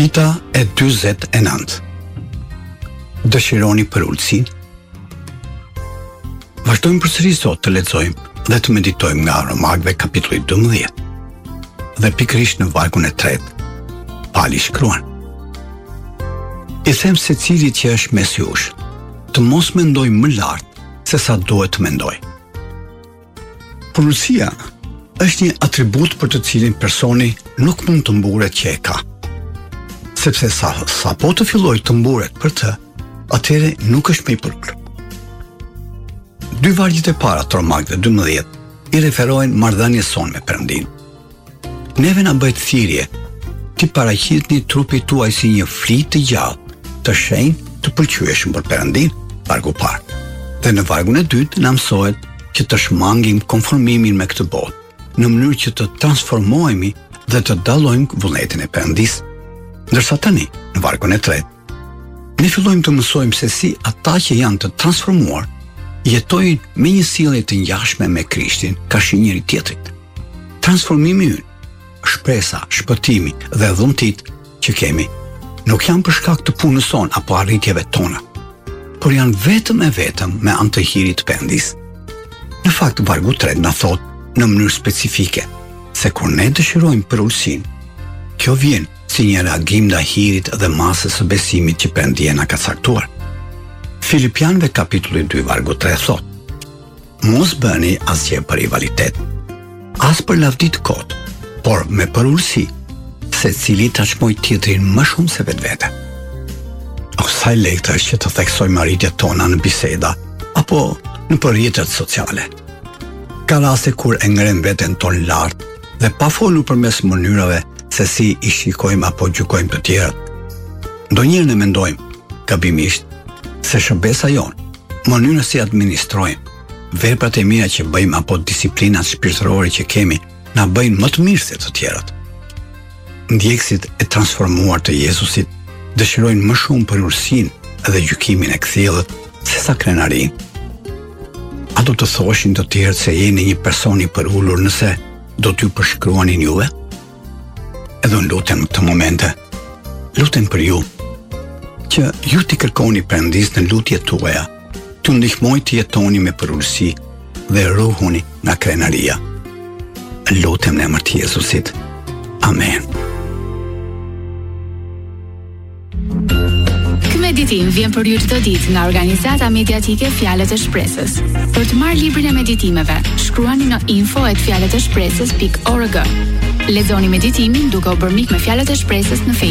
Fita e 49. Dëshironi për ulësin. Vazhdojmë përsëri sot të lexojmë dhe të meditojmë nga Romakëve kapitulli 12. Dhe pikërisht në vargun e 3. Pali shkruan: I them secili që është mes jush, të mos mendoj më lart se sa duhet të mendoj. Pulësia është një atribut për të cilin personi nuk mund të mburet që e ka. Sepse sa po të filloj të mburet për të, atëre nuk është më i përkryer. 2 vargjet e para të Romakëve 12 i referojnë marrëdhënies sonë me Perëndin. Neve na bëhet thirrje ti paraqitni trupin tuaj si një flitë të gjallë, të shenjtë, të pëlqyeshëm për Perëndin, vargu parë. Dhe në vargun e dytë na mësohet që të shmangim konformimin me këtë botë, në mënyrë që të transformohemi dhe të dallojmë vullnetin e Perëndis. Ndërsa tani, në vargun e 3, ne fillojmë të mësojmë se si ata që janë të transformuar jetojnë me një sjellje të ngjashme me Krishtin, kashi njëri tjetrit. Transformimi ynë, shpresa, shpëtimi dhe dhuntit që kemi nuk janë për shkak të punës sonë apo arritjeve tona, por janë vetëm e vetëm me anë të hirit të Perëndis. Në fakt, vargu 3 na thot në mënyrë specifike se kur ne dëshirojmë për ulësin, kjo vjen si një reagim ndaj hirit dhe masës së besimit që Perëndia na ka caktuar. Filipianëve kapitulli 2 vargu 3 thot: Mos bëni asgjë për rivalitet, as për lavdi të kotë, por me përulësi, secili ta çmoj tjetrin më shumë se vetvete. Sa i lehtë është që të theksojmë arritjet tona në biseda apo në rrjetet sociale. Ka raste kur e ngrenë veten tonë lart dhe pa folur përmes mënyrave se si i shikojmë apo gjykojmë të tjerët. Ndonjëherë ne mendojmë, gabimisht, se shërbesa jonë, mënyra si administrojmë, veprat e mira që bëjmë apo disiplinat shpirtërore që kemi na bëjnë më të mirë se të tjerët. Ndjekësit e transformuar të Jezusit dëshirojnë më shumë për urësinë dhe gjykimin e kthjellët se sa krenarin. A do të thoshin të tjerët se jeni një person i përulur nëse do t'ju përshkruanin juve? Edhe unë lutem këtë momente, lutem për ju, që ju t'i kërkoni Perëndis në lutjet tuaja, t'ju ndihmoj të jetoni me përulësi dhe ruhuni nga krenaria. Lutem në emër të Jezusit. Amen. Meditim vjen për ju çdo ditë nga organizata mediatike Fjalët e Shpresës. Për të marrë librin e meditimeve, shkruani në info@fjaleteshpresës.org. Lexoni meditimin duke u bërë mik me Fjalët e Shpresës në Facebook.